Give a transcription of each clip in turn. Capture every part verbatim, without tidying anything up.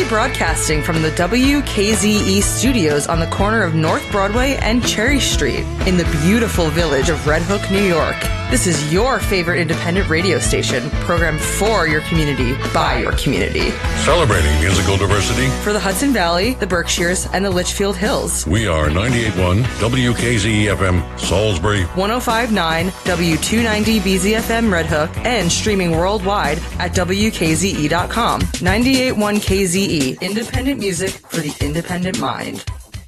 Currently broadcasting from the W K Z E studios on the corner of North Broadway and Cherry Street in the beautiful village of Red Hook, New York. This is your favorite independent radio station, programmed for your community, by your community. Celebrating musical diversity for the Hudson Valley, the Berkshires, and the Litchfield Hills. We are ninety-eight point one W K Z E F M, Salisbury, one oh five point nine W two ninety B Z F M Red Hook, and streaming worldwide at W K Z E dot com. ninety-eight point one K Z E, independent music for the independent mind.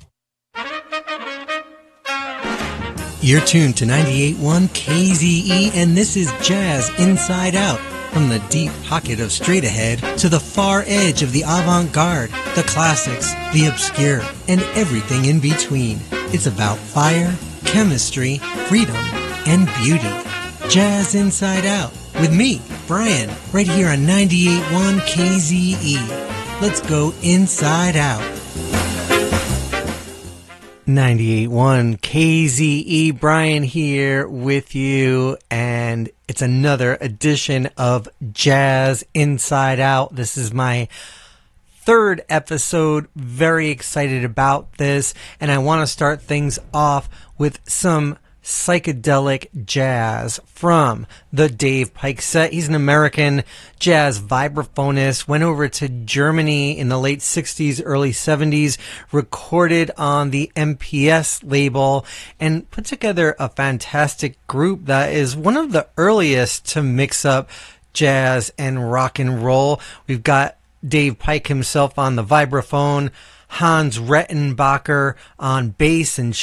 You're tuned to ninety-eight point one K Z E, and this is Jazz Inside Out. From the deep pocket of straight ahead to the far edge of the avant-garde, the classics, the obscure, and everything in between. It's about fire, chemistry, freedom, and beauty. Jazz Inside Out with me, Brian, right here on ninety-eight point one K Z E. Let's go inside out. ninety-eight point one K Z E, Brian here with you, and it's another edition of Jazz Inside Out. This is my third episode. Very excited about this, and I want to start things off with some psychedelic jazz from the Dave Pike Set. He's an American jazz vibraphonist, went over to Germany in the late sixties, early seventies, recorded on the M P S label, and put together a fantastic group that is one of the earliest to mix up jazz and rock and roll. We've got Dave Pike himself on the vibraphone, Hans Rettenbacher on bass and